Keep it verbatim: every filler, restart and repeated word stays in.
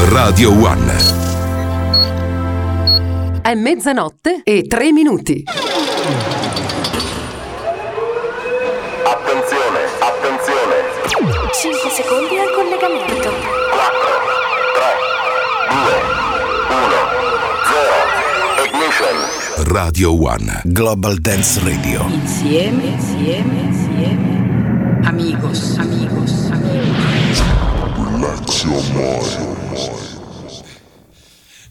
Radio One. È mezzanotte e tre minuti. Attenzione, attenzione. cinque secondi al collegamento. quattro, tre, due, uno, zero. Ignition. Radio One. Global Dance Radio. Insieme, insieme, insieme. Amigos, amigos, amigos. Relax your mind.